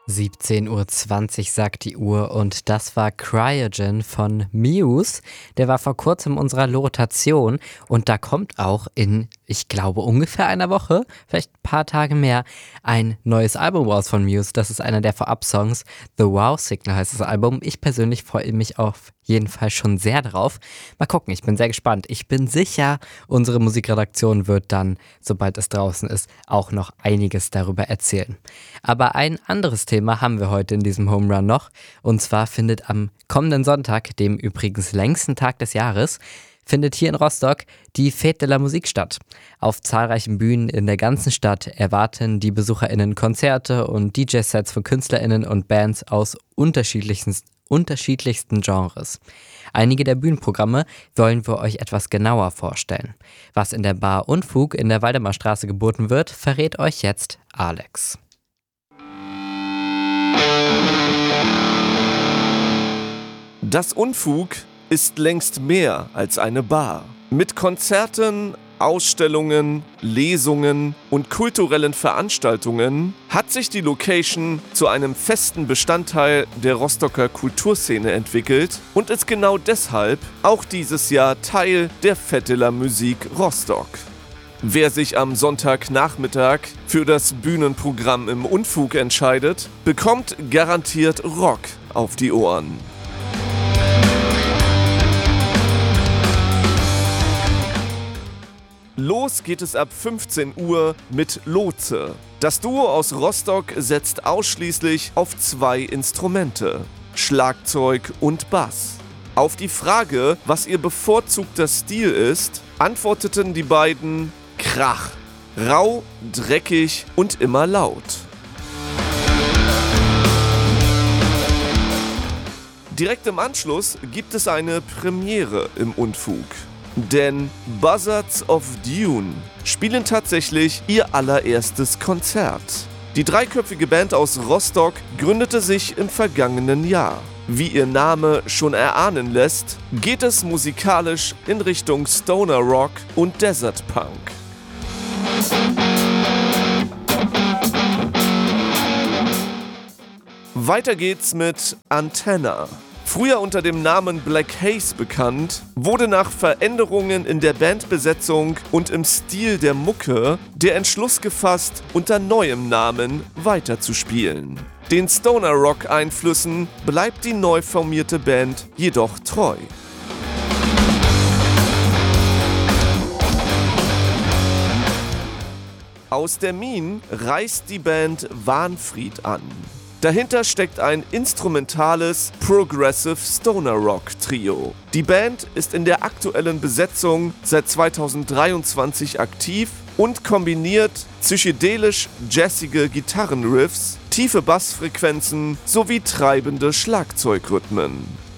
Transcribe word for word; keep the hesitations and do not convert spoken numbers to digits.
siebzehn Uhr zwanzig sagt die Uhr und das war Cryogen von Muse. Der war vor kurzem in unserer Rotation und da kommt auch in, ich glaube, ungefähr einer Woche, vielleicht ein paar Tage mehr, ein neues Album raus von Muse. Das ist einer der Vorab-Songs. The Wow Signal heißt das Album. Ich persönlich freue mich auf jeden Fall schon sehr drauf. Mal gucken, ich bin sehr gespannt. Ich bin sicher, unsere Musikredaktion wird dann, sobald es draußen ist, auch noch einiges darüber erzählen. Aber ein anderes Thema haben wir heute in diesem Home Run noch. Und zwar findet am kommenden Sonntag, dem übrigens längsten Tag des Jahres, findet hier in Rostock die Fête de la Musique statt. Auf zahlreichen Bühnen in der ganzen Stadt erwarten die BesucherInnen Konzerte und D J-Sets von KünstlerInnen und Bands aus unterschiedlichsten unterschiedlichsten Genres. Einige der Bühnenprogramme wollen wir euch etwas genauer vorstellen. Was in der Bar Unfug in der Waldemarstraße geboten wird, verrät euch jetzt Alex. Das Unfug ist längst mehr als eine Bar. Mit Konzerten, Ausstellungen, Lesungen und kulturellen Veranstaltungen hat sich die Location zu einem festen Bestandteil der Rostocker Kulturszene entwickelt und ist genau deshalb auch dieses Jahr Teil der Fête de la Musique Rostock. Wer sich am Sonntagnachmittag für das Bühnenprogramm im Unfug entscheidet, bekommt garantiert Rock auf die Ohren. Los geht es ab fünfzehn Uhr mit Lotse. Das Duo aus Rostock setzt ausschließlich auf zwei Instrumente, Schlagzeug und Bass. Auf die Frage, was ihr bevorzugter Stil ist, antworteten die beiden Krach, rau, dreckig und immer laut. Direkt im Anschluss gibt es eine Premiere im Unfug. Denn Buzzards of Dune spielen tatsächlich ihr allererstes Konzert. Die dreiköpfige Band aus Rostock gründete sich im vergangenen Jahr. Wie ihr Name schon erahnen lässt, geht es musikalisch in Richtung Stoner Rock und Desert Punk. Weiter geht's mit Antenna. Früher unter dem Namen Black Haze bekannt, wurde nach Veränderungen in der Bandbesetzung und im Stil der Mucke der Entschluss gefasst, unter neuem Namen weiterzuspielen. Den Stoner-Rock-Einflüssen bleibt die neu formierte Band jedoch treu. Aus der Mine reist die Band Wahnfried an. Dahinter steckt ein instrumentales Progressive Stoner Rock Trio. Die Band ist in der aktuellen Besetzung seit zweitausenddreiundzwanzig aktiv und kombiniert psychedelisch-jazzige Gitarrenriffs, tiefe Bassfrequenzen sowie treibende Schlagzeugrhythmen.